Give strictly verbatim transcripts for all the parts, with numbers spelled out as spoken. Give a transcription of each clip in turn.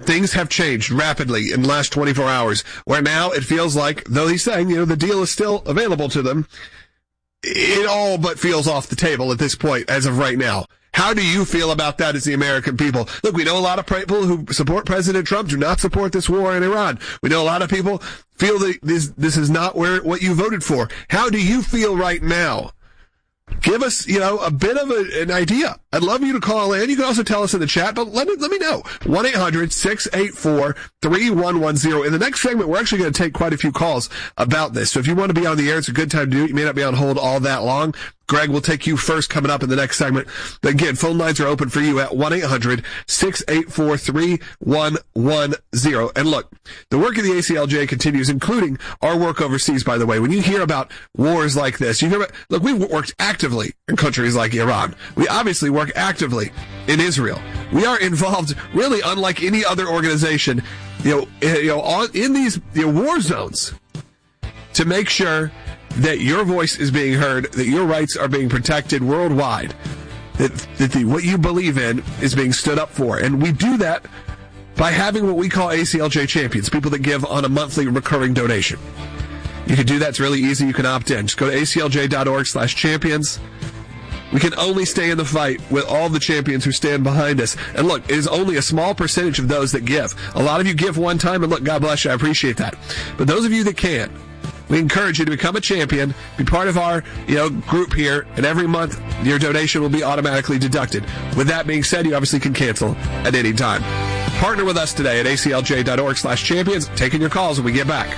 things have changed rapidly in the last twenty-four hours, where now it feels like, though he's saying, you know, the deal is still available to them, it all but feels off the table at this point as of right now. How do you feel about that as the American people? Look, we know a lot of people who support President Trump do not support this war in Iran. We know a lot of people feel that this, this is not where, what you voted for. How do you feel right now? Give us, you know, a bit of a, an idea. I'd love you to call in. You can also tell us in the chat, but let me, let me know. one eight hundred six eight four three one one zero. In the next segment, we're actually going to take quite a few calls about this. So if you want to be on the air, it's a good time to do it. You may not be on hold all that long. Greg will take you first coming up in the next segment. Again, phone lines are open for you at one eight hundred six eight four three one one zero. And look, the work of the A C L J continues, including our work overseas, by the way. When you hear about wars like this, you hear about, look, we've worked actively in countries like Iran. We obviously work actively in Israel. We are involved, really unlike any other organization, you know, you know, on, in these you know, war zones to make sure that your voice is being heard, that your rights are being protected worldwide, that, that the, what you believe in is being stood up for. And we do that by having what we call A C L J champions, people that give on a monthly recurring donation. You can do that. It's really easy. You can opt in. Just go to A C L J dot org slash champions. We can only stay in the fight with all the champions who stand behind us. And look, it is only a small percentage of those that give. A lot of you give one time, and look, God bless you. I appreciate that. But those of you that can't, we encourage you to become a champion, be part of our, you know, group here, and every month your donation will be automatically deducted. With that being said, you obviously can cancel at any time. Partner with us today at A C L J dot org slash champions. Taking your calls when we get back.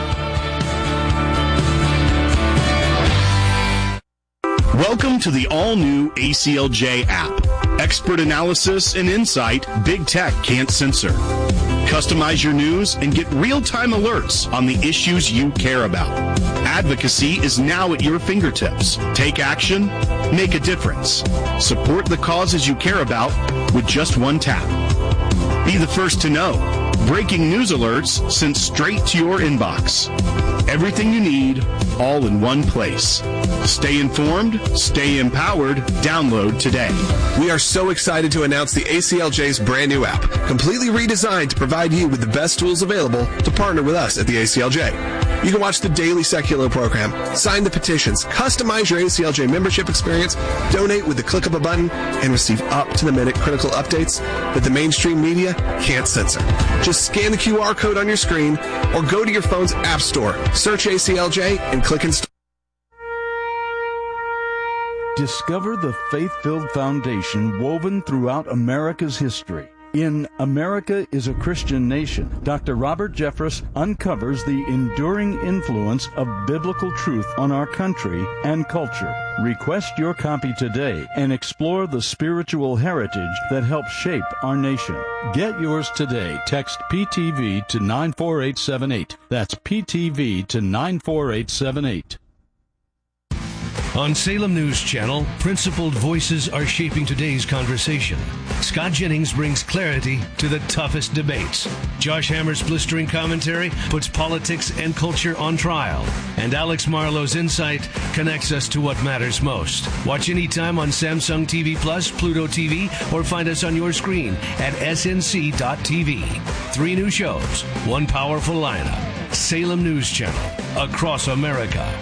Welcome to the all-new A C L J app. Expert analysis and insight big tech can't censor. Customize your news and get real-time alerts on the issues you care about. Advocacy is now at your fingertips. Take action, make a difference. Support the causes you care about with just one tap. Be the first to know. Breaking news alerts sent straight to your inbox. Everything you need, all in one place. Stay informed, stay empowered. Download today. We are so excited to announce the A C L J's brand new app, completely redesigned to provide you with the best tools available to partner with us at the A C L J. You can watch the daily secular program, sign the petitions, customize your A C L J membership experience, donate with the click of a button, and receive up-to-the-minute critical updates that the mainstream media can't censor. Just scan the Q R code on your screen or go to your phone's app store, search A C L J, and click install. Discover the faith-filled foundation woven throughout America's history. In America is a Christian Nation, Doctor Robert Jeffress uncovers the enduring influence of biblical truth on our country and culture. Request your copy today and explore the spiritual heritage that helped shape our nation. Get yours today. Text P T V to nine four eight seven eight. That's P T V to nine four eight seven eight. On Salem News Channel, principled voices are shaping today's conversation. Scott Jennings brings clarity to the toughest debates. Josh Hammer's blistering commentary puts politics and culture on trial. And Alex Marlowe's insight connects us to what matters most. Watch anytime on Samsung T V Plus, Pluto T V, or find us on your screen at S N C dot T V. Three new shows, one powerful lineup. Salem News Channel, across America.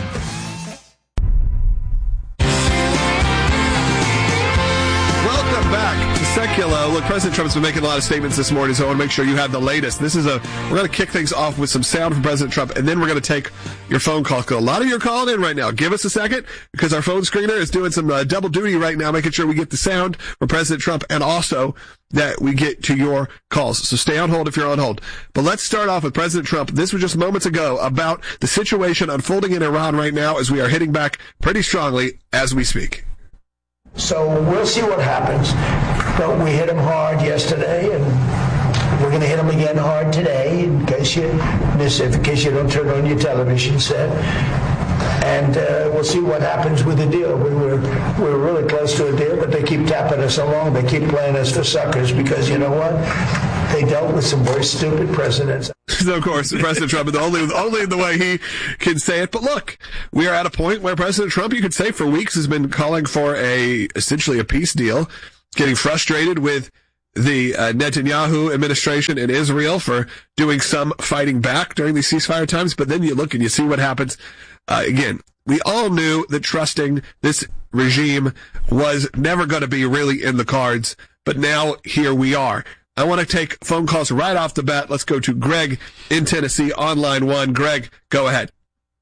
Back to Secular. Look, President Trump's been making a lot of statements this morning, so I want to make sure you have the latest. This is a, we're going to kick things off with some sound from President Trump, and then we're going to take your phone call. A lot of you are calling in right now. Give us a second, because our phone screener is doing some uh, double duty right now, making sure we get the sound from President Trump and also that we get to your calls. So stay on hold if you're on hold. But let's start off with President Trump. This was just moments ago about the situation unfolding in Iran right now as we are hitting back pretty strongly as we speak. So we'll see what happens. But we hit him hard yesterday, and we're going to hit him again hard today, in case you miss it, in case you don't turn on your television set. And uh, we'll see what happens with the deal. We were we were really close to a deal, but they keep tapping us along. They keep playing us for suckers because, you know what? They dealt with some very stupid presidents. So, of course, President Trump, only, only the way he can say it. But look, we are at a point where President Trump, you could say for weeks, has been calling for a essentially a peace deal, getting frustrated with the uh, Netanyahu administration in Israel for doing some fighting back during these ceasefire times, but then you look and you see what happens. Uh, again, we all knew that trusting this regime was never going to be really in the cards, but now here we are. I want to take phone calls right off the bat. Let's go to Greg in Tennessee on line one. Greg, go ahead.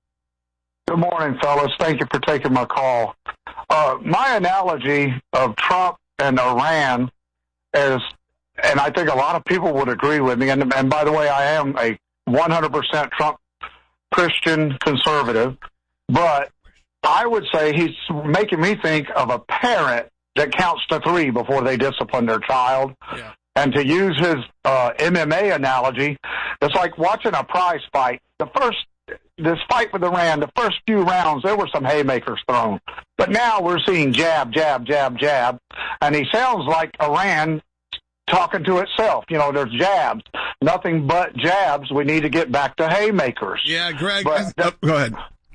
Good morning, fellas. Thank you for taking my call. Uh, my analogy of Trump and Iran is, and I think a lot of people would agree with me, and, and by the way, I am a one hundred percent Trump Christian conservative, but I would say he's making me think of a parent that counts to three before they discipline their child. Yeah. And to use his uh, M M A analogy, it's like watching a prize fight. The first, this fight with Iran, the first few rounds, there were some haymakers thrown. But now we're seeing jab, jab, jab, jab. And he sounds like Iran talking to itself. You know, there's jabs, nothing but jabs. We need to get back to haymakers. Yeah, Greg, but, oh, go ahead.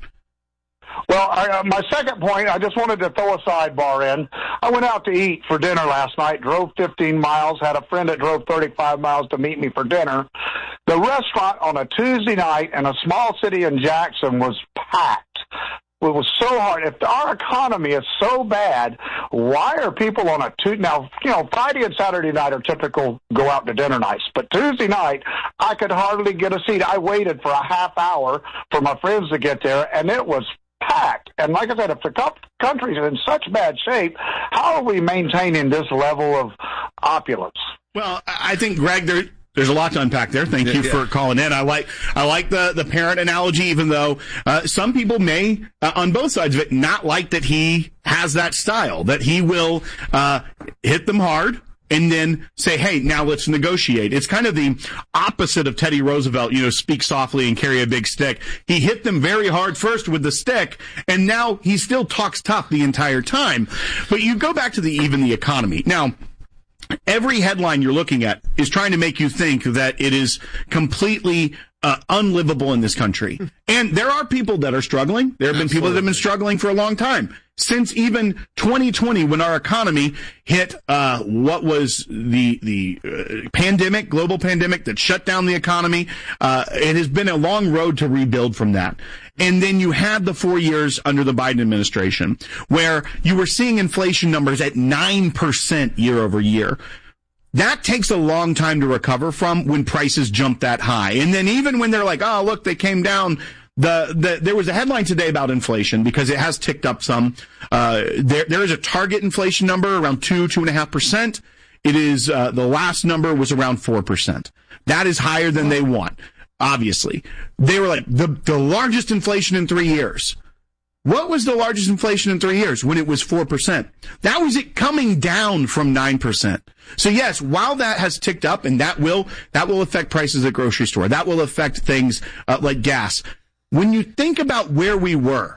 Well, I, uh, my second point, I just wanted to throw a sidebar in. I went out to eat for dinner last night, drove fifteen miles, had a friend that drove thirty-five miles to meet me for dinner. The restaurant on a Tuesday night in a small city in Jackson was packed. It was so hard. If our economy is so bad, why are people on a Tuesday? Now, you know, Friday and Saturday night are typical go out to dinner nights. But Tuesday night, I could hardly get a seat. I waited for a half hour for my friends to get there, and it was packed. And like I said, if the country's in such bad shape, how are we maintaining this level of opulence? Well, I think, Greg, there, there's a lot to unpack there. Thank you yeah. for calling in. I like I like the, the parent analogy, even though uh, some people may, uh, on both sides of it, not like that he has that style, that he will uh, hit them hard and then say, hey, now let's negotiate. It's kind of the opposite of Teddy Roosevelt, you know, speak softly and carry a big stick. He hit them very hard first with the stick, and now he still talks tough the entire time. But you go back to the even the economy. Now, every headline you're looking at is trying to make you think that it is completely uh, unlivable in this country. And there are people that are struggling. There have been Absolutely. people that have been struggling for a long time. Since even twenty twenty, when our economy hit uh what was the the uh, pandemic, global pandemic that shut down the economy, uh it has been a long road to rebuild from that. And then you had the four years under the Biden administration where you were seeing inflation numbers at nine percent year over year. That takes a long time to recover from when prices jump that high. And then even when they're like, oh, look, they came down. The, the, there was a headline today about inflation because it has ticked up some. Uh, there, there is a target inflation number around two, two and a half percent. It is, uh, the last number was around four percent. That is higher than they want, obviously. They were like, the, the largest inflation in three years. What was the largest inflation in three years? When it was four percent. That was it coming down from nine percent. So yes, while that has ticked up, and that will, that will affect prices at the grocery store. That will affect things, uh, like gas. When you think about where we were,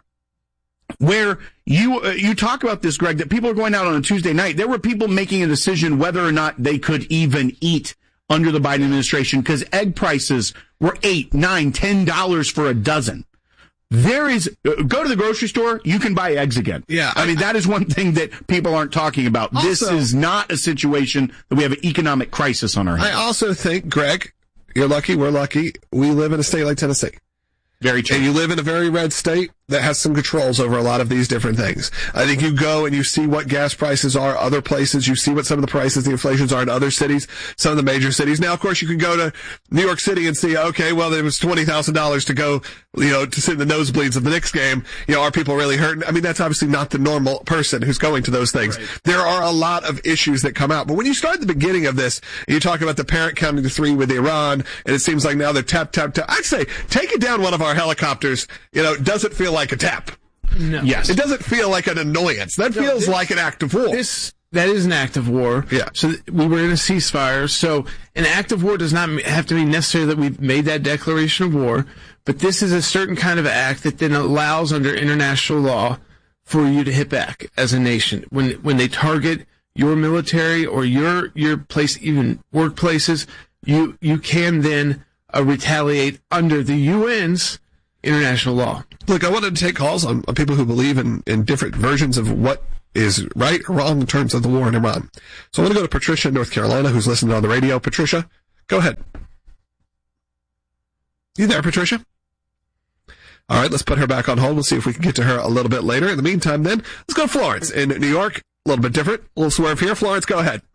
where you uh, you talk about this, Greg, that people are going out on a Tuesday night, there were people making a decision whether or not they could even eat under the Biden administration because egg prices were eight, nine, ten dollars for a dozen. There is, uh, go to the grocery store, you can buy eggs again. Yeah. I, I mean, that is one thing that people aren't talking about. Also, this is not a situation that we have an economic crisis on our hands. I also think, Greg, you're lucky, we're lucky, we live in a state like Tennessee. Very true. And you live in a very red state that has some controls over a lot of these different things. I think you go and you see what gas prices are other places. You see what some of the prices, the inflations are in other cities, some of the major cities. Now, of course, you can go to New York City and see, okay, well, there was twenty thousand dollars to go, you know, to sit in the nosebleeds of the Knicks game. You know, are people really hurting? I mean, that's obviously not the normal person who's going to those things. Right. There are a lot of issues that come out. But when you start at the beginning of this, and you talk about the parent counting to three with Iran, and it seems like now they're tap, tap, tap. I'd say, take it down one of our helicopters. You know, does it feel like a tap? No. Yes. It doesn't feel like an annoyance. That no, feels this, like an act of war. This, that is an act of war. Yeah. So th- we were in a ceasefire. So an act of war does not have to mean necessarily that we've made that declaration of war, but this is a certain kind of act that then allows under international law for you to hit back as a nation. When, when they target your military or your, your place, even workplaces, you, you can then uh, retaliate under the U N's international law. Look, I wanted to take calls on, on people who believe in, in different versions of what is right or wrong in terms of the war in Iran. So I want to go to Patricia in North Carolina, who's listening on the radio. Patricia, go ahead. You there, Patricia? All right, let's put her back on hold. We'll see if we can get to her a little bit later. In the meantime, then, let's go to Florence in New York. A little bit different. A little swerve here. Florence, go ahead.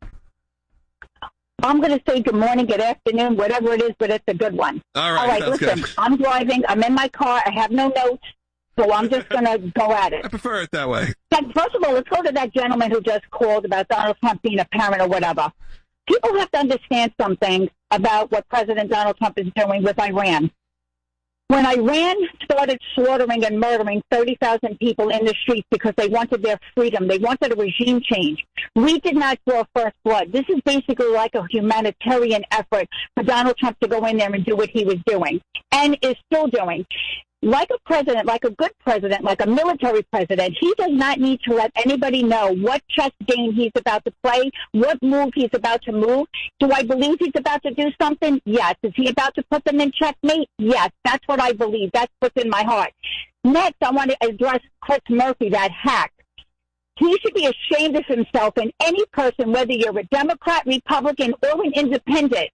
I'm going to say good morning, good afternoon, whatever it is, but it's a good one. All right, All right, listen, good. I'm driving. I'm in my car. I have no notes, so I'm just going to go at it. I prefer it that way. First of all, let's go to that gentleman who just called about Donald Trump being a parent or whatever. People have to understand something about what President Donald Trump is doing with Iran. When Iran started slaughtering and murdering thirty thousand people in the streets because they wanted their freedom, they wanted a regime change, we did not draw first blood. This is basically like a humanitarian effort for Donald Trump to go in there and do what he was doing and is still doing. Like a president, like a good president, like a military president, he does not need to let anybody know what chess game he's about to play, what move he's about to move. Do I believe he's about to do something? Yes. Is he about to put them in checkmate? Yes. That's what I believe. That's what's in my heart. Next, I want to address Chris Murphy, that hack. He should be ashamed of himself, and any person, whether you're a Democrat, Republican, or an independent.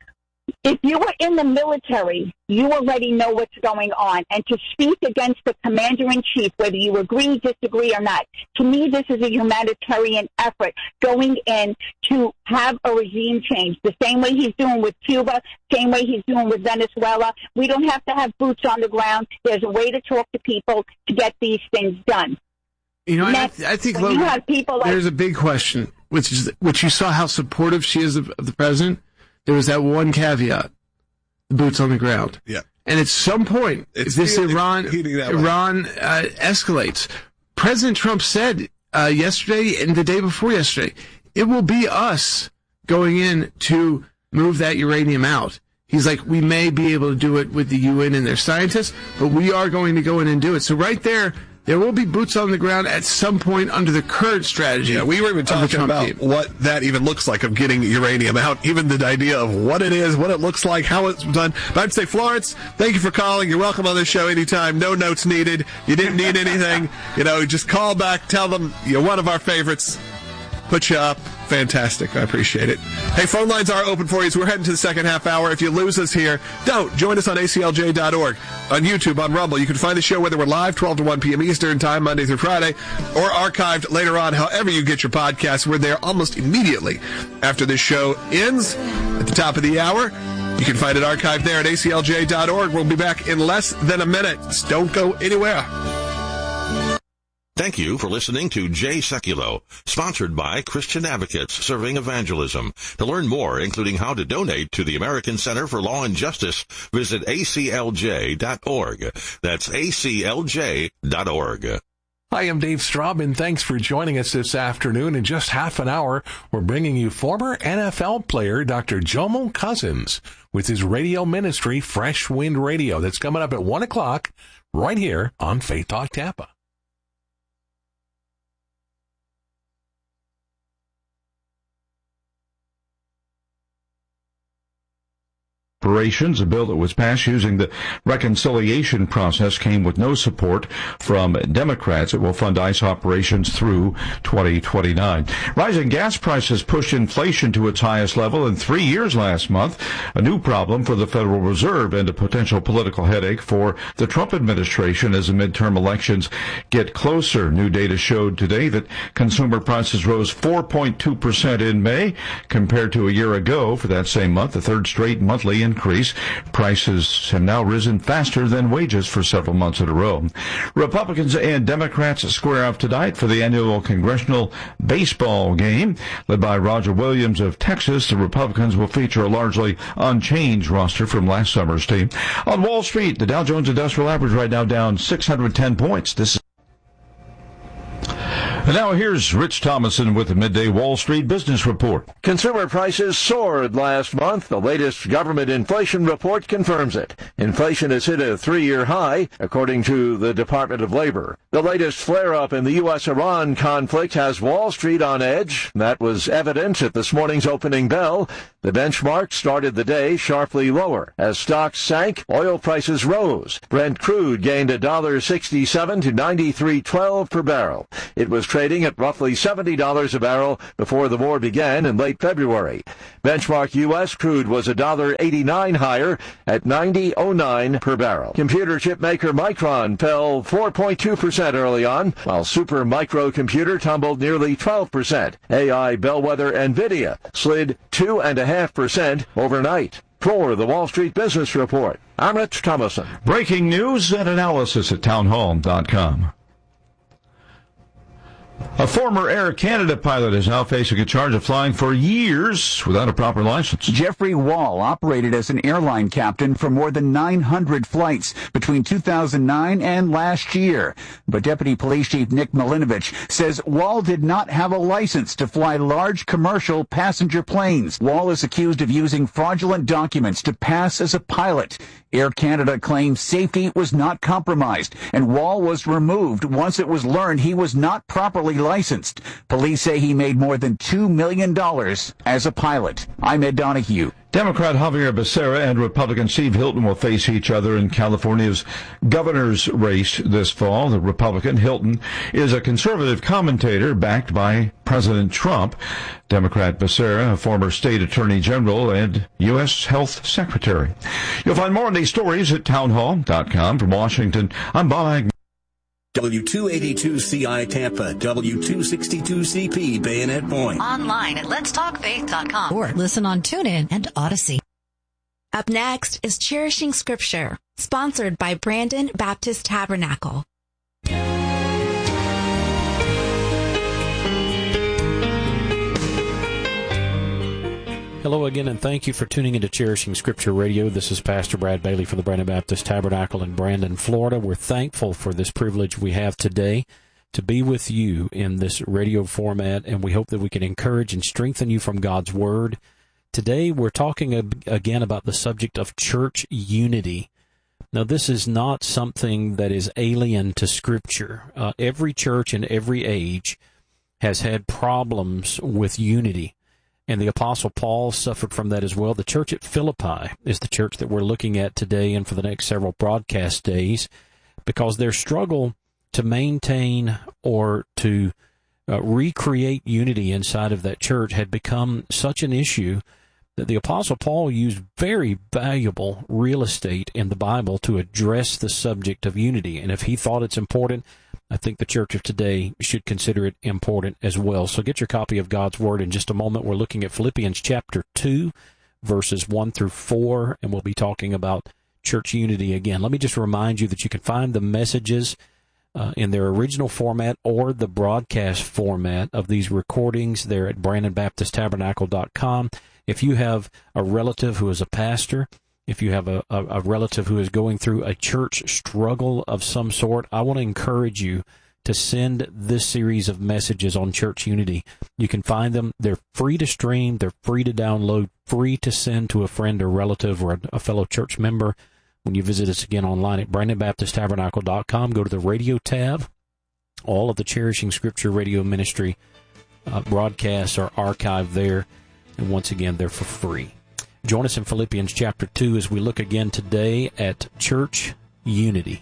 If you were in the military, you already know what's going on. And to speak against the commander-in-chief, whether you agree, disagree, or not, to me, this is a humanitarian effort going in to have a regime change, the same way he's doing with Cuba, same way he's doing with Venezuela. We don't have to have boots on the ground. There's a way to talk to people to get these things done. You know, Next, I, I think, when Logan, you have people like, there's a big question, which is, which you saw how supportive she is of, of the president. There was that one caveat, the boots on the ground. Yeah. And at some point, It's if this heating- Iran, heating that way. Iran uh, escalates, President Trump said uh, yesterday and the day before yesterday, it will be us going in to move that uranium out. He's like, we may be able to do it with the U N and their scientists, but we are going to go in and do it. So right there, there will be boots on the ground at some point under the current strategy. Yeah, we were even of the talking Trump about team. what that even looks like of getting uranium out, even the idea of what it is, what it looks like, how it's done. But I'd say, Florence, thank you for calling. You're welcome on this show anytime. No notes needed. You didn't need anything. You know, just call back, tell them you're one of our favorites. Put you up. Fantastic. I appreciate it. Hey, phone lines are open for you, so we're heading to the second half hour. If you lose us here, don't. Join us on A C L J dot org, on YouTube, on Rumble. You can find the show whether we're live, twelve to one p.m. Eastern Time, Monday through Friday, or archived later on, however you get your podcasts. We're there almost immediately after this show ends at the top of the hour. You can find it archived there at A C L J dot org. We'll be back in less than a minute. Just don't go anywhere. Thank you for listening to Jay Sekulow, sponsored by Christian Advocates Serving Evangelism. To learn more, including how to donate to the American Center for Law and Justice, visit A C L J dot org. That's A C L J dot org. Hi, I'm Dave Straub, and thanks for joining us this afternoon. In just half an hour, we're bringing you former N F L player Doctor Jomo Cousins with his radio ministry, Fresh Wind Radio. That's coming up at one o'clock right here on Faith Talk Tampa. Reparations, a bill that was passed using the reconciliation process, came with no support from Democrats. It will fund ICE operations through twenty twenty-nine. Rising gas prices pushed inflation to its highest level in three years last month, a new problem for the Federal Reserve and a potential political headache for the Trump administration as the midterm elections get closer. New data showed today that consumer prices rose four point two percent in May compared to a year ago for that same month, the third straight monthly increase. Prices have now risen faster than wages for several months in a row. Republicans and Democrats square off tonight for the annual congressional baseball game. Led by Roger Williams of Texas, the Republicans will feature a largely unchanged roster from last summer's team. On Wall Street, the Dow Jones Industrial Average right now down six hundred ten points. This is And now here's Rich Thomason with the Midday Wall Street Business Report. Consumer prices soared last month. The latest government inflation report confirms it. Inflation has hit a three-year high, according to the Department of Labor. The latest flare-up in the U S Iran conflict has Wall Street on edge. That was evident at this morning's opening bell. The benchmark started the day sharply lower. As stocks sank, oil prices rose. Brent crude gained one dollar sixty-seven to ninety-three twelve per barrel. It was trading at roughly seventy dollars a barrel before the war began in late February. Benchmark U S crude was one dollar eighty-nine higher at ninety oh nine per barrel. Computer chip maker Micron fell four point two percent early on, while Super Microcomputer tumbled nearly twelve percent. A I bellwether Nvidia slid two point five percent overnight. For the Wall Street Business Report, I'm Rich Thomason. Breaking news and analysis at townhall dot com. A former Air Canada pilot is now facing a charge of flying for years without a proper license. Jeffrey Wall operated as an airline captain for more than nine hundred flights between two thousand nine and last year. But Deputy Police Chief Nick Milinovich says Wall did not have a license to fly large commercial passenger planes. Wall is accused of using fraudulent documents to pass as a pilot. Air Canada claims safety was not compromised, and Wall was removed once it was learned he was not properly licensed. Police say he made more than two million dollars as a pilot. I'm Ed Donahue. Democrat Javier Becerra and Republican Steve Hilton will face each other in California's governor's race this fall. The Republican, Hilton, is a conservative commentator backed by President Trump. Democrat Becerra, a former state attorney general and U S Health Secretary. You'll find more on these stories at townhall dot com. From Washington, I'm Bob Agnew. W two eighty-two C I Tampa, W two sixty-two C P Bayonet Point. Online at lets talk faith dot com or listen on TuneIn and Odyssey. Up next is Cherishing Scripture, sponsored by Brandon Baptist Tabernacle. Hello again, and thank you for tuning into Cherishing Scripture Radio. This is Pastor Brad Bailey for the Brandon Baptist Tabernacle in Brandon, Florida. We're thankful for this privilege we have today to be with you in this radio format, and we hope that we can encourage and strengthen you from God's Word. Today, we're talking again about the subject of church unity. Now, this is not something that is alien to Scripture. Uh, every church in every age has had problems with unity. And the Apostle Paul suffered from that as well. The church at Philippi is the church that we're looking at today and for the next several broadcast days, because their struggle to maintain or to uh, recreate unity inside of that church had become such an issue that the Apostle Paul used very valuable real estate in the Bible to address the subject of unity. And if he thought it's important, I think the church of today should consider it important as well. So get your copy of God's Word in just a moment. We're looking at Philippians chapter two, verses one through four, and we'll be talking about church unity again. Let me just remind you that you can find the messages uh, in their original format or the broadcast format of these recordings there at brandon baptist tabernacle dot com. If you have a relative who is a pastor, if you have a, a, a relative who is going through a church struggle of some sort, I want to encourage you to send this series of messages on church unity. You can find them. They're free to stream. They're free to download, free to send to a friend or relative or a, a fellow church member. When you visit us again online at brandon baptist tabernacle dot com, go to the radio tab. All of the Cherishing Scripture Radio Ministry uh, broadcasts are archived there. And once again, they're for free. Join us in Philippians chapter two as we look again today at church unity.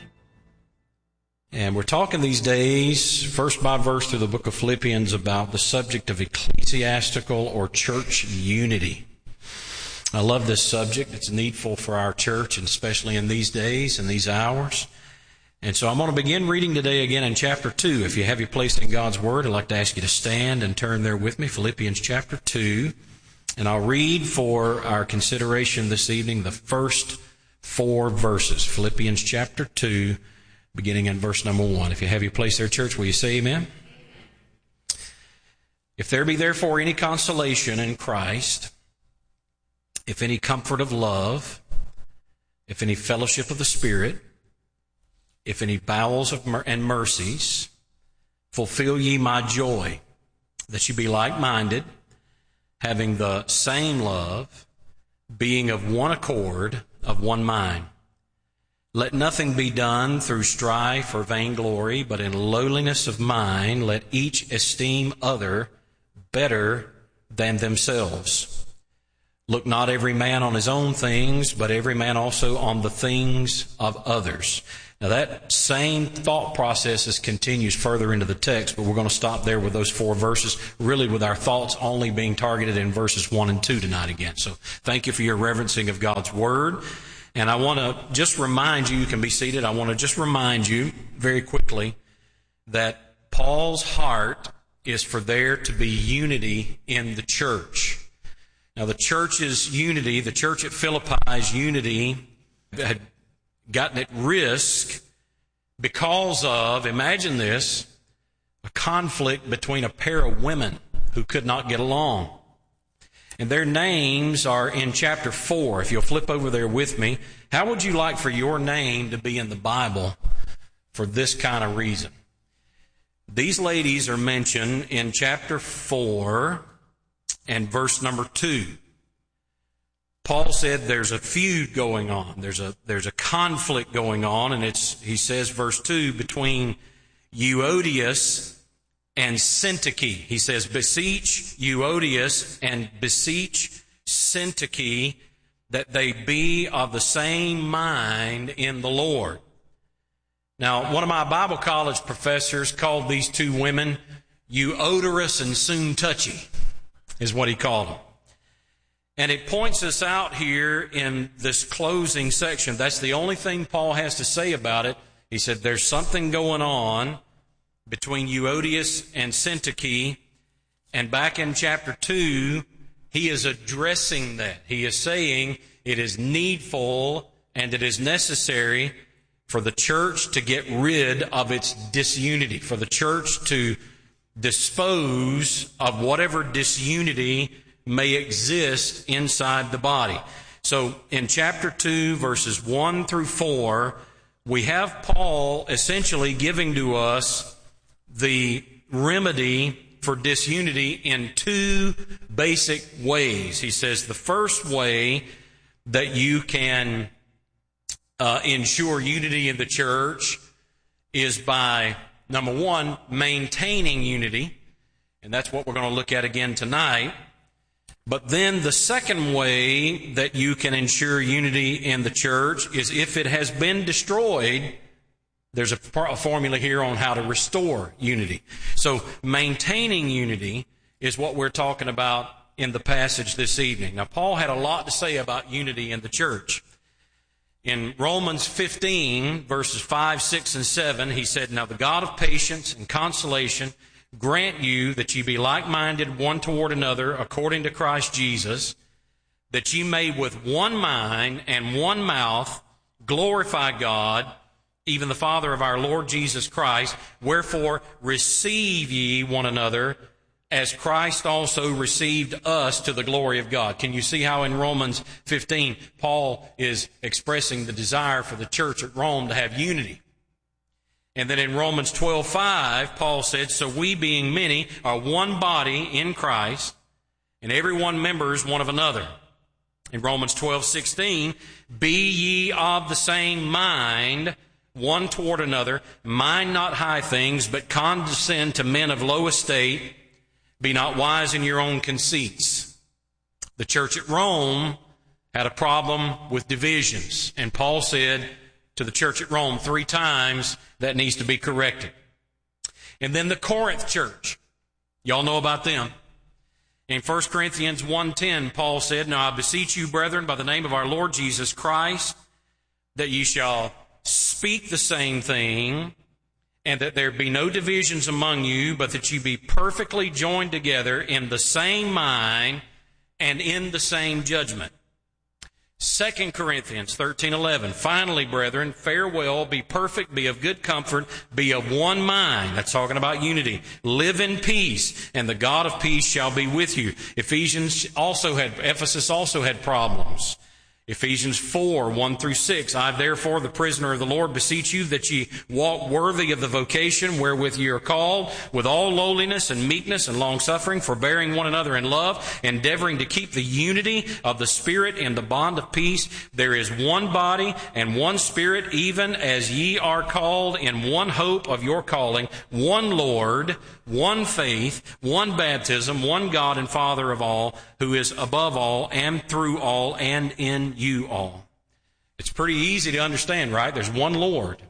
And we're talking these days, verse by verse through the book of Philippians, about the subject of ecclesiastical or church unity. I love this subject. It's needful for our church, and especially in these days and these hours. And so I'm going to begin reading today again in chapter two. If you have your place in God's Word, I'd like to ask you to stand and turn there with me, Philippians chapter two. And I'll read for our consideration this evening the first four verses. Philippians chapter two, beginning in verse number one. If you have your place there, church, will you say amen? If there be therefore any consolation in Christ, if any comfort of love, if any fellowship of the Spirit, if any bowels of mer- and mercies, fulfill ye my joy, that ye be like-minded, having the same love, being of one accord, of one mind. Let nothing be done through strife or vainglory, but in lowliness of mind let each esteem other better than themselves. Look not every man on his own things, but every man also on the things of others. Now that same thought process is continues further into the text, but we're going to stop there with those four verses, really with our thoughts only being targeted in verses one and two tonight again. So thank you for your reverencing of God's Word. And I want to just remind you, you can be seated, I want to just remind you very quickly that Paul's heart is for there to be unity in the church. Now the church's unity, the church at Philippi's unity had gotten at risk because of, imagine this, a conflict between a pair of women who could not get along. And their names are in chapter four. If you'll flip over there with me, how would you like for your name to be in the Bible for this kind of reason? These ladies are mentioned in chapter four and verse number two. Paul said there's a feud going on. There's a, there's a conflict going on, and it's, he says, verse two, between Euodias and Syntyche. He says, beseech Euodias and beseech Syntyche that they be of the same mind in the Lord. Now, one of my Bible college professors called these two women Euodorous and Soon Touchy, is what he called them. And it points us out here in this closing section. That's the only thing Paul has to say about it. He said there's something going on between Euodias and Syntyche. And back in chapter two, he is addressing that. He is saying it is needful and it is necessary for the church to get rid of its disunity, for the church to dispose of whatever disunity may exist inside the body. So in chapter two, verses one through four, we have Paul essentially giving to us the remedy for disunity in two basic ways. He says the first way that you can uh, ensure unity in the church is by, number one, maintaining unity. And that's what we're going to look at again tonight. But then the second way that you can ensure unity in the church is if it has been destroyed, there's a, a formula here on how to restore unity. So maintaining unity is what we're talking about in the passage this evening. Now, Paul had a lot to say about unity in the church. In Romans fifteen, verses five, six, and seven, he said, now the God of patience and consolation grant you that ye be like-minded one toward another according to Christ Jesus, that ye may with one mind and one mouth glorify God, even the Father of our Lord Jesus Christ. Wherefore receive ye one another as Christ also received us to the glory of God. Can you see how in Romans fifteen, Paul is expressing the desire for the church at Rome to have unity? And then in Romans twelve five, Paul said, so we being many are one body in Christ, and every one members one of another. In Romans twelve sixteen, be ye of the same mind one toward another, mind not high things, but condescend to men of low estate, be not wise in your own conceits. The church at Rome had a problem with divisions, and Paul said to the church at Rome three times that needs to be corrected. And then the Corinth church, y'all know about them. In First Corinthians one ten, Paul said, now I beseech you, brethren, by the name of our Lord Jesus Christ, that ye shall speak the same thing, and that there be no divisions among you, but that you be perfectly joined together in the same mind and in the same judgment. Second Corinthians thirteen eleven, finally, brethren, farewell, be perfect, be of good comfort, be of one mind. That's talking about unity. Live in peace, and the God of peace shall be with you. Ephesians also had, Ephesus also had problems. Ephesians four, one through six, I therefore, the prisoner of the Lord, beseech you that ye walk worthy of the vocation wherewith ye are called, with all lowliness and meekness and longsuffering, forbearing one another in love, endeavoring to keep the unity of the Spirit in the bond of peace. There is one body and one Spirit, even as ye are called in one hope of your calling, one Lord, one faith, one baptism, one God and Father of all, who is above all and through all and in you all. It's pretty easy to understand, right? There's one Lord.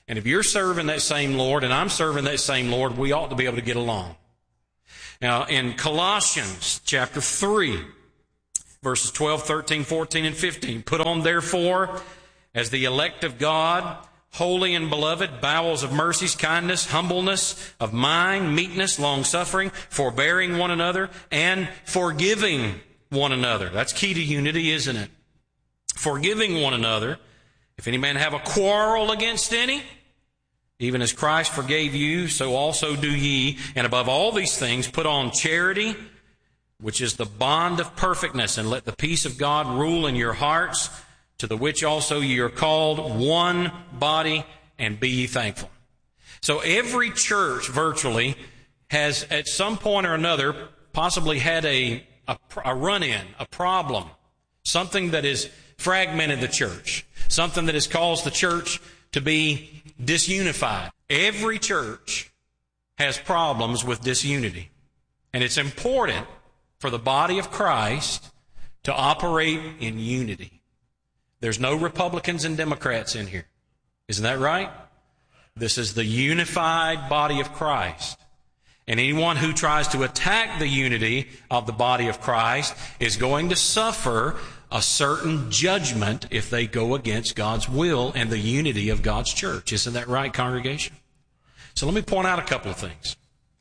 And if you're serving that same Lord and I'm serving that same Lord, we ought to be able to get along. Now, in Colossians chapter three, verses twelve, thirteen, fourteen, and fifteen, put on therefore as the elect of God, holy and beloved, bowels of mercies, kindness, humbleness of mind, meekness, long-suffering, forbearing one another, and forgiving one another. That's key to unity, isn't it? Forgiving one another. If any man have a quarrel against any, even as Christ forgave you, so also do ye. And above all these things, put on charity, which is the bond of perfectness, and let the peace of God rule in your hearts, to the which also ye are called, one body, and be ye thankful. So every church virtually has at some point or another possibly had a, a, a run-in, a problem, something that has fragmented the church, something that has caused the church to be disunified. Every church has problems with disunity. And it's important for the body of Christ to operate in unity. There's no Republicans and Democrats in here. Isn't that right? This is the unified body of Christ. And anyone who tries to attack the unity of the body of Christ is going to suffer a certain judgment if they go against God's will and the unity of God's church. Isn't that right, congregation? So let me point out a couple of things.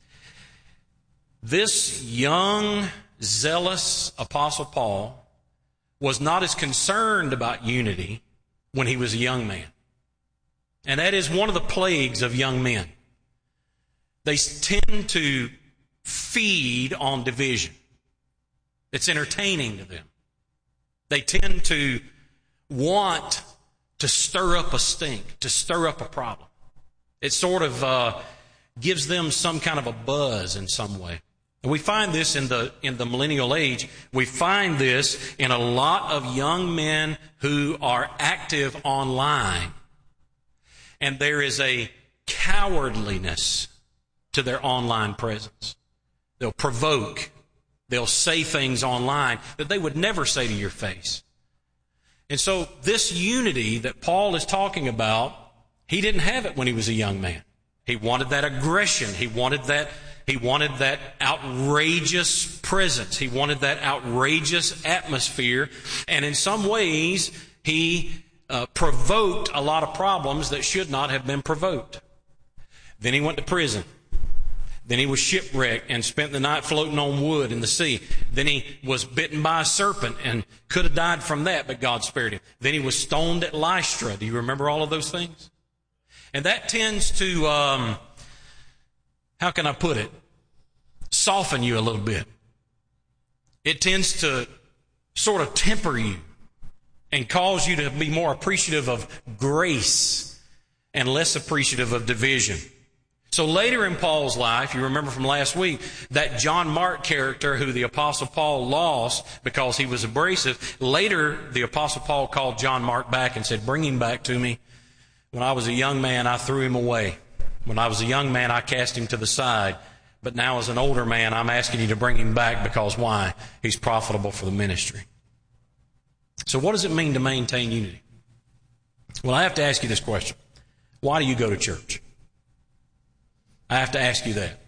This young, zealous Apostle Paul was not as concerned about unity when he was a young man. And that is one of the plagues of young men. They tend to feed on division. It's entertaining to them. They tend to want to stir up a stink, to stir up a problem. It sort of uh, gives them some kind of a buzz in some way. And we find this in the in the millennial age. We find this in a lot of young men who are active online. And there is a cowardliness to their online presence. They'll provoke. They'll say things online that they would never say to your face. And so this unity that Paul is talking about, he didn't have it when he was a young man. He wanted that aggression. He wanted that, he wanted that outrageous presence. He wanted that outrageous atmosphere. And in some ways, he uh, provoked a lot of problems that should not have been provoked. Then he went to prison. Then he was shipwrecked and spent the night floating on wood in the sea. Then he was bitten by a serpent and could have died from that, but God spared him. Then he was stoned at Lystra. Do you remember all of those things? And that tends to, um, how can I put it, soften you a little bit. It tends to sort of temper you and cause you to be more appreciative of grace and less appreciative of division. So later in Paul's life, you remember from last week, that John Mark character who the Apostle Paul lost because he was abrasive, later the Apostle Paul called John Mark back and said, bring him back to me. When I was a young man, I threw him away. When I was a young man, I cast him to the side. But now as an older man, I'm asking you to bring him back because why? He's profitable for the ministry. So what does it mean to maintain unity? Well, I have to ask you this question. Why do you go to church? I have to ask you that.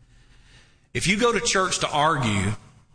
If you go to church to argue,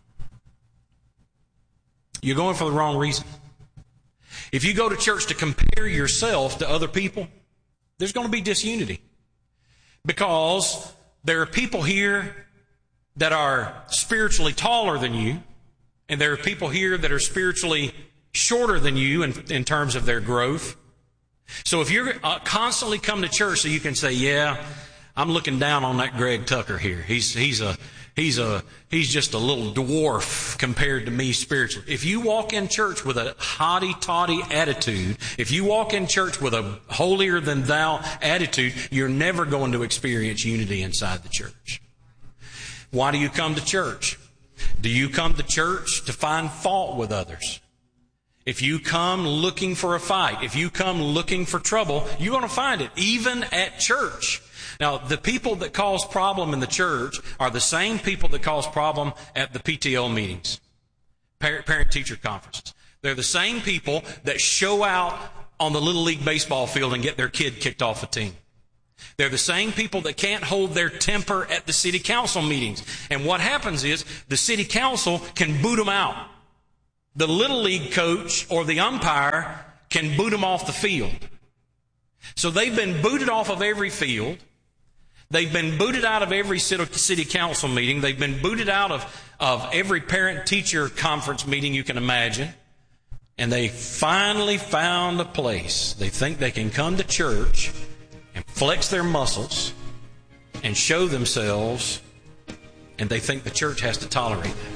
you're going for the wrong reason. If you go to church to compare yourself to other people, there's going to be disunity. Because there are people here that are spiritually taller than you, and there are people here that are spiritually shorter than you in, in terms of their growth. So if you're uh, constantly come to church so you can say, yeah, I'm looking down on that Greg Tucker here. He's he's a he's a he's just a little dwarf compared to me spiritually. If you walk in church with a haughty-taughty attitude, if you walk in church with a holier than thou attitude, you're never going to experience unity inside the church. Why do you come to church? Do you come to church to find fault with others? If you come looking for a fight, if you come looking for trouble, you're going to find it, even at church. Now, the people that cause problem in the church are the same people that cause problem at the P T L meetings, parent-teacher conferences. They're the same people that show out on the Little League baseball field and get their kid kicked off a team. They're the same people that can't hold their temper at the city council meetings. And what happens is the city council can boot them out. The Little League coach or the umpire can boot them off the field. So they've been booted off of every field. They've been booted out of every city council meeting. They've been booted out of, of every parent-teacher conference meeting you can imagine. And they finally found a place. They think they can come to church and flex their muscles and show themselves, and they think the church has to tolerate that.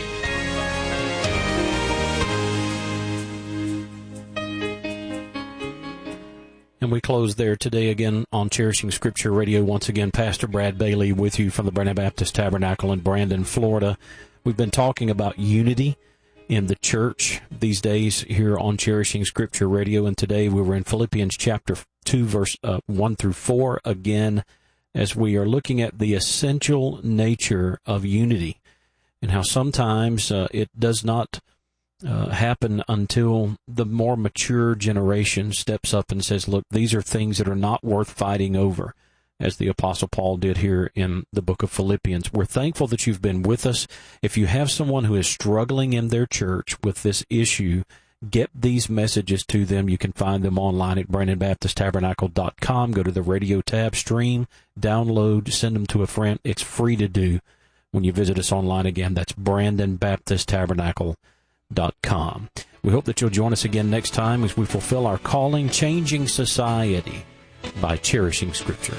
And we close there today again on Cherishing Scripture Radio. Once again, Pastor Brad Bailey with you from the Brandon Baptist Tabernacle in Brandon, Florida. We've been talking about unity in the church these days here on Cherishing Scripture Radio. And today we were in Philippians chapter two, verse uh, one through four again, as we are looking at the essential nature of unity and how sometimes uh, it does not Uh, happen until the more mature generation steps up and says, look, these are things that are not worth fighting over, as the Apostle Paul did here in the book of Philippians. We're thankful that you've been with us. If you have someone who is struggling in their church with this issue, get these messages to them. You can find them online at brandon baptist tabernacle dot com. Go to the radio tab, stream, download, send them to a friend. It's free to do when you visit us online again. That's brandon baptist tabernacle dot com. We hope that you'll join us again next time as we fulfill our calling, changing society by cherishing Scripture.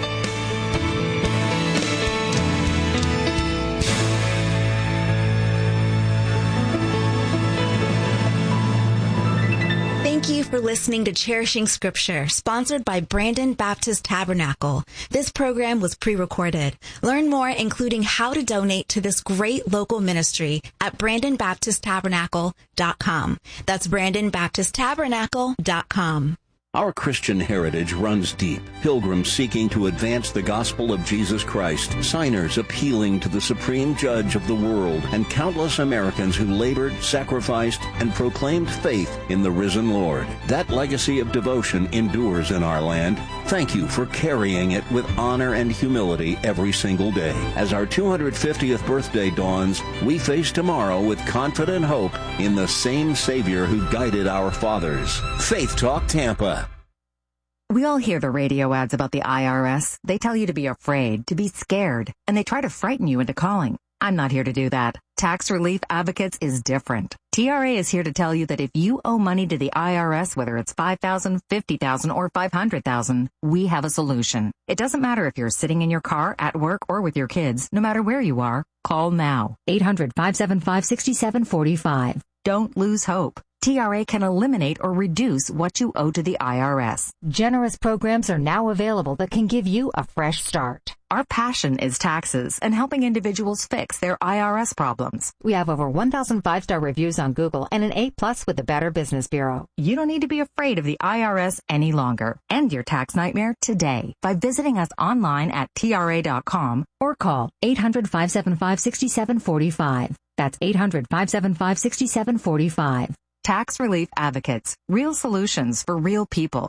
Thank you for listening to Cherishing Scripture, sponsored by Brandon Baptist Tabernacle. This program was pre-recorded. Learn more, including how to donate to this great local ministry, at brandon baptist tabernacle dot com. That's brandon baptist tabernacle dot com. Our Christian heritage runs deep. Pilgrims seeking to advance the gospel of Jesus Christ, signers appealing to the supreme judge of the world, and countless Americans who labored, sacrificed, and proclaimed faith in the risen Lord. That legacy of devotion endures in our land. Thank you for carrying it with honor and humility every single day. As our two hundred fiftieth birthday dawns, we face tomorrow with confident hope in the same Savior who guided our fathers. Faith Talk Tampa. We all hear the radio ads about the I R S. They tell you to be afraid, to be scared, and they try to frighten you into calling. I'm not here to do that. Tax Relief Advocates is different. T R A is here to tell you that if you owe money to the I R S, whether it's five thousand dollars, fifty thousand dollars, or five hundred thousand dollars, we have a solution. It doesn't matter if you're sitting in your car, at work, or with your kids. No matter where you are, call now. eight hundred, five seven five, six seven four five. Don't lose hope. T R A can eliminate or reduce what you owe to the I R S. Generous programs are now available that can give you a fresh start. Our passion is taxes and helping individuals fix their I R S problems. We have over one thousand five-star reviews on Google and an A plus with the Better Business Bureau. You don't need to be afraid of the I R S any longer. End your tax nightmare today by visiting us online at T R A dot com or call eight hundred, five seven five, six seven four five. That's eight hundred, five seven five, six seven four five. Tax Relief Advocates. Real solutions for real people.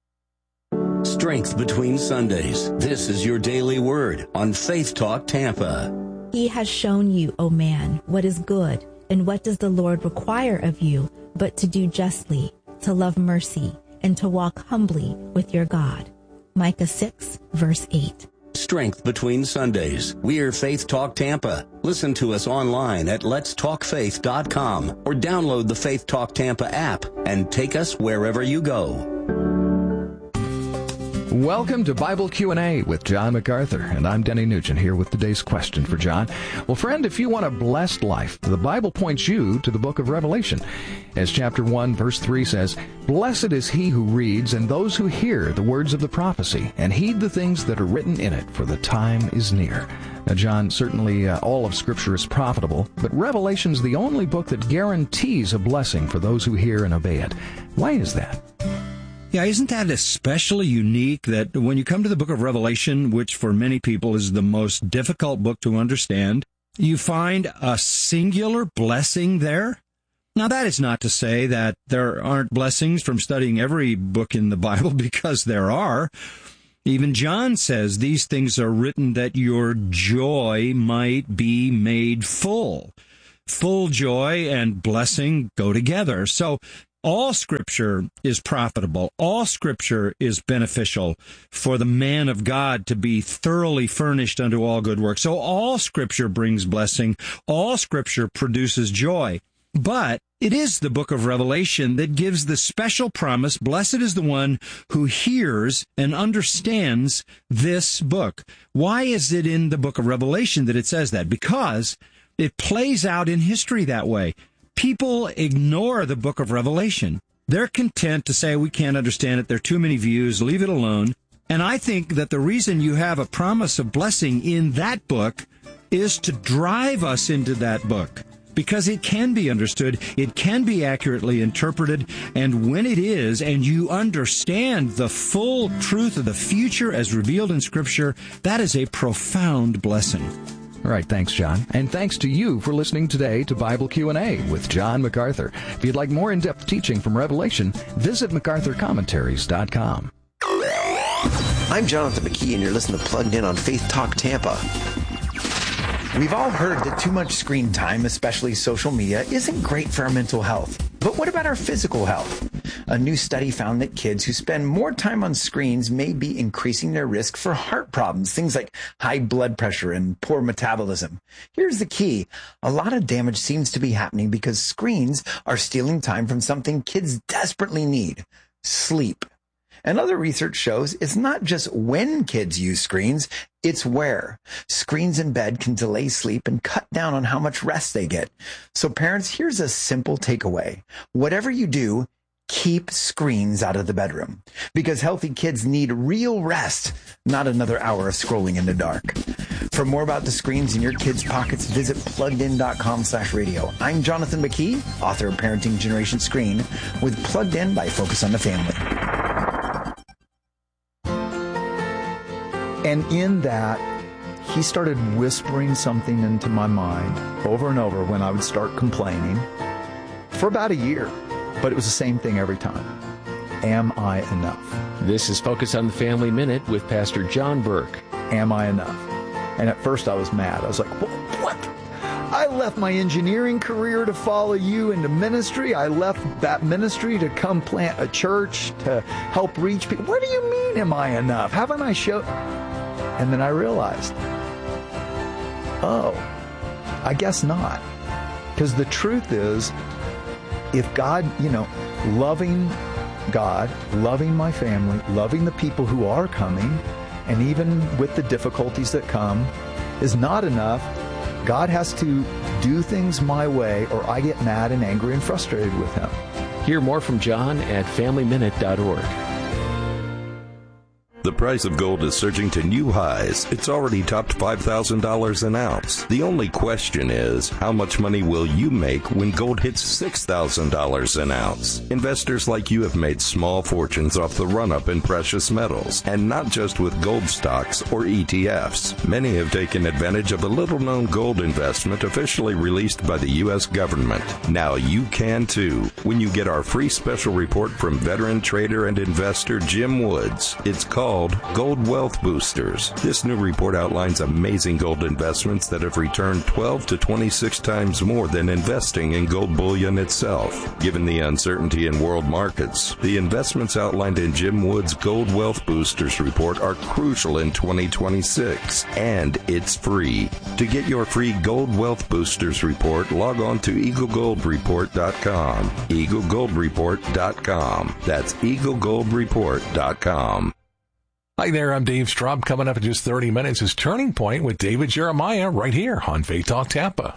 Strength between Sundays. This is your daily word on Faith Talk Tampa. He has shown you, O man, what is good, and what does the Lord require of you, but to do justly, to love mercy, and to walk humbly with your God. Micah six, verse eight. Strength between Sundays. We're Faith Talk Tampa. Listen to us online at lets talk faith dot com or download the Faith Talk Tampa app and take us wherever you go. Welcome to Bible Q and A with John MacArthur, and I'm Denny Nugent here with today's question for John. Well, friend, if you want a blessed life, the Bible points you to the book of Revelation. As chapter one, verse three says, "Blessed is he who reads and those who hear the words of the prophecy and heed the things that are written in it, for the time is near." Now, John, certainly uh, all of Scripture is profitable, but Revelation's the only book that guarantees a blessing for those who hear and obey it. Why is that? Yeah, isn't that especially unique that when you come to the book of Revelation, which for many people is the most difficult book to understand, you find a singular blessing there? Now, that is not to say that there aren't blessings from studying every book in the Bible, because there are. Even John says these things are written that your joy might be made full. Full joy and blessing go together. So all Scripture is profitable. All Scripture is beneficial for the man of God to be thoroughly furnished unto all good works. So all Scripture brings blessing. All Scripture produces joy. But it is the book of Revelation that gives the special promise, blessed is the one who hears and understands this book. Why is it in the book of Revelation that it says that? Because it plays out in history that way. People ignore the book of Revelation. They're content to say, we can't understand it, there are too many views, leave it alone. And I think that the reason you have a promise of blessing in that book is to drive us into that book. Because it can be understood, it can be accurately interpreted, and when it is, and you understand the full truth of the future as revealed in Scripture, that is a profound blessing. All right, thanks, John. And thanks to you for listening today to Bible Q and A with John MacArthur. If you'd like more in-depth teaching from Revelation, visit macarthur commentaries dot com. I'm Jonathan McKee, and you're listening to Plugged In on Faith Talk Tampa. We've all heard that too much screen time, especially social media, isn't great for our mental health. But what about our physical health? A new study found that kids who spend more time on screens may be increasing their risk for heart problems, things like high blood pressure and poor metabolism. Here's the key. A lot of damage seems to be happening because screens are stealing time from something kids desperately need: sleep. And other research shows it's not just when kids use screens, it's where. Screens in bed can delay sleep and cut down on how much rest they get. So parents, here's a simple takeaway. Whatever you do, keep screens out of the bedroom. Because healthy kids need real rest, not another hour of scrolling in the dark. For more about the screens in your kids' pockets, visit pluggedin.com slash radio. I'm Jonathan McKee, author of Parenting Generation Screen, with Plugged In by Focus on the Family. And in that, he started whispering something into my mind over and over when I would start complaining for about a year. But it was the same thing every time. Am I enough? This is Focus on the Family Minute with Pastor John Burke. Am I enough? And at first I was mad. I was like, what? I left my engineering career to follow you into ministry. I left that ministry to come plant a church to help reach people. What do you mean, am I enough? Haven't I showed... And then I realized, oh, I guess not. Because the truth is, if God, you know, loving God, loving my family, loving the people who are coming, and even with the difficulties that come, is not enough, God has to do things my way, or I get mad and angry and frustrated with him. Hear more from John at family minute dot org. The price of gold is surging to new highs. It's already topped five thousand dollars an ounce. The only question is, how much money will you make when gold hits six thousand dollars an ounce? Investors like you have made small fortunes off the run-up in precious metals, and not just with gold stocks or E T Fs. Many have taken advantage of a little-known gold investment officially released by the U S government. Now you can too, when you get our free special report from veteran trader and investor Jim Woods. It's called Gold Wealth Boosters. This new report outlines amazing gold investments that have returned twelve to twenty-six times more than investing in gold bullion itself. Given the uncertainty in world markets, the investments outlined in Jim Woods' Gold Wealth Boosters report are crucial in twenty twenty-six, and it's free. To get your free Gold Wealth Boosters report, log on to eagle gold report dot com. eagle gold report dot com. That's eagle gold report dot com. Hi there, I'm Dave Straub. Coming up in just thirty minutes is Turning Point with David Jeremiah right here on Faith Talk Tampa.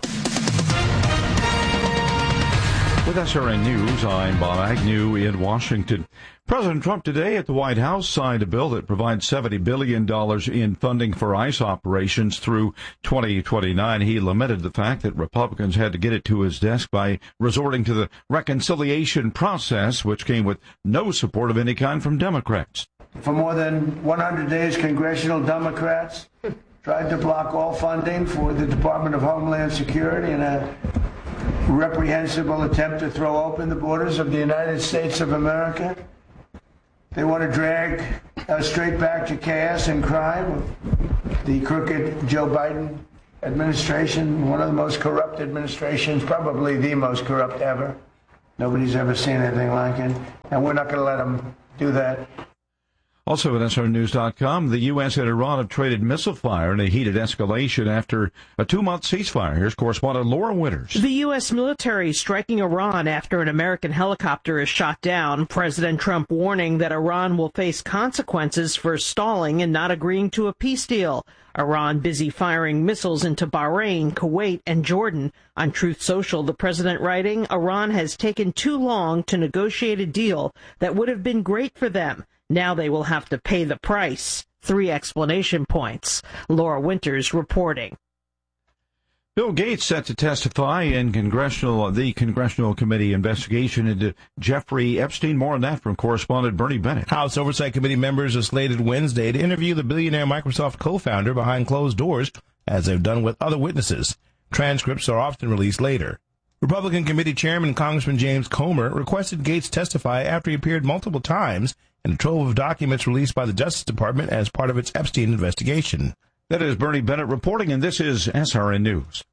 With S R N News, I'm Bob Agnew in Washington. President Trump today at the White House signed a bill that provides seventy billion dollars in funding for ICE operations through twenty twenty-nine. He lamented the fact that Republicans had to get it to his desk by resorting to the reconciliation process, which came with no support of any kind from Democrats. For more than one hundred days, congressional Democrats tried to block all funding for the Department of Homeland Security, and a reprehensible attempt to throw open the borders of the United States of America. They want to drag us straight back to chaos and crime. The crooked Joe Biden administration, one of the most corrupt administrations, probably the most corrupt ever. Nobody's ever seen anything like it, and we're not going to let them do that. Also at S R News dot com, the U S and Iran have traded missile fire in a heated escalation after a two-month ceasefire. Here's correspondent Laura Winters. The U S military striking Iran after an American helicopter is shot down. President Trump warning that Iran will face consequences for stalling and not agreeing to a peace deal. Iran busy firing missiles into Bahrain, Kuwait, and Jordan. On Truth Social, the president writing, Iran has taken too long to negotiate a deal that would have been great for them. Now they will have to pay the price. Three explanation points. Laura Winters reporting. Bill Gates set to testify in congressional the Congressional Committee investigation into Jeffrey Epstein. More on that from correspondent Bernie Bennett. House Oversight Committee members are slated Wednesday to interview the billionaire Microsoft co-founder behind closed doors, as they've done with other witnesses. Transcripts are often released later. Republican Committee Chairman Congressman James Comer requested Gates testify after he appeared multiple times in a trove of documents released by the Justice Department as part of its Epstein investigation. That is Bernie Bennett reporting, and this is S R N News.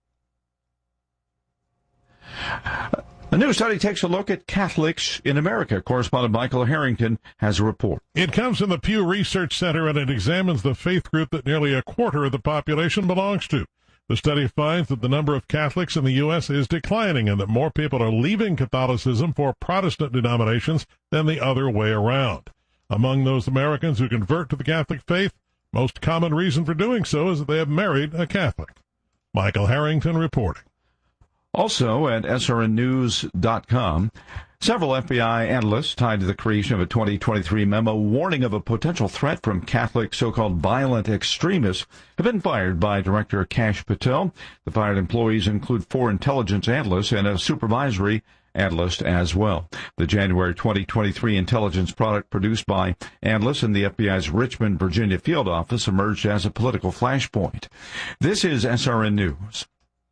A new study takes a look at Catholics in America. Correspondent Michael Harrington has a report. It comes from the Pew Research Center, and it examines the faith group that nearly a quarter of the population belongs to. The study finds that the number of Catholics in the U S is declining and that more people are leaving Catholicism for Protestant denominations than the other way around. Among those Americans who convert to the Catholic faith, most common reason for doing so is that they have married a Catholic. Michael Harrington reporting. Also at S R N News dot com, several F B I analysts tied to the creation of a twenty twenty-three memo warning of a potential threat from Catholic so-called violent extremists have been fired by Director Kash Patel. The fired employees include four intelligence analysts and a supervisory analyst as well. The January twenty twenty-three intelligence product produced by analysts in the F B I's Richmond, Virginia field office emerged as a political flashpoint. This is S R N News.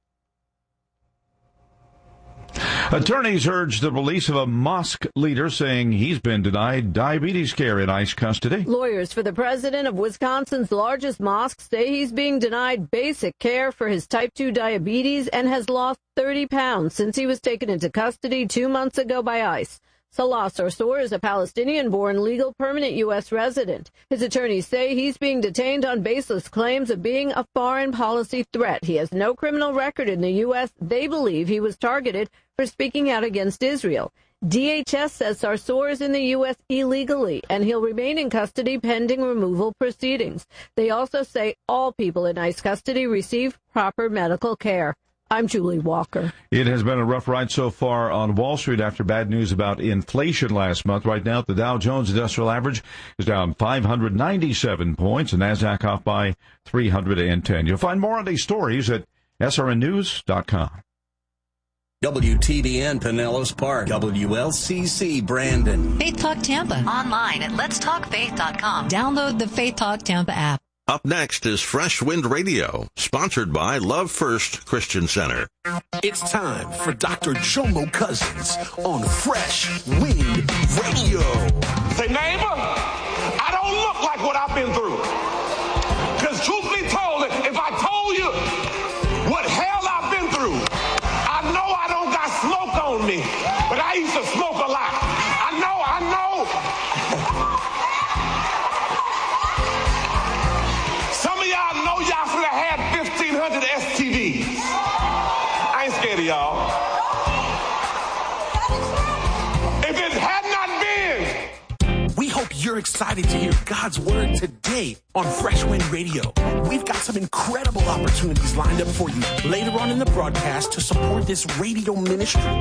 Attorneys urge the release of a mosque leader saying he's been denied diabetes care in ICE custody. Lawyers for the president of Wisconsin's largest mosque say he's being denied basic care for his type two diabetes and has lost thirty pounds since he was taken into custody two months ago by ICE. Salah Sarsour is a Palestinian-born legal permanent U S resident. His attorneys say he's being detained on baseless claims of being a foreign policy threat. He has no criminal record in the U S. They believe he was targeted for speaking out against Israel. D H S says Sarsour is in the U S illegally, and he'll remain in custody pending removal proceedings. They also say all people in ICE custody receive proper medical care. I'm Julie Walker. It has been a rough ride so far on Wall Street after bad news about inflation last month. Right now, the Dow Jones Industrial Average is down five hundred ninety-seven points, and NASDAQ off by three hundred ten. You'll find more on these stories at S R N News dot com. W T B N Pinellas Park, W L C C Brandon. Faith Talk Tampa. Online at lets talk faith dot com. Download the Faith Talk Tampa app. Up next is Fresh Wind Radio, sponsored by Love First Christian Center. It's time for Doctor Jomo Cousins on Fresh Wind Radio. Say, neighbor, I don't look like what I've been through. Because truth be told, if I told you what hell I've been through, I know I don't got smoke on me, but I used to smoke a lot. I know, I know. Some of y'all know y'all should have had fifteen hundred S T Ds. I ain't scared of y'all. If it had not been. We hope you're excited to hear God's Word today on Fresh Wind Radio. We've got some incredible opportunities lined up for you later on in the broadcast to support this radio ministry.